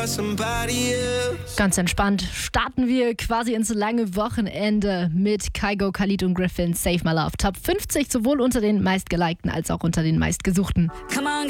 Ganz entspannt starten wir quasi ins lange Wochenende mit Kygo, Khalid und Griffin, Save My Love. Top 50 sowohl unter den meistgelikten als auch unter den meistgesuchten. Come on,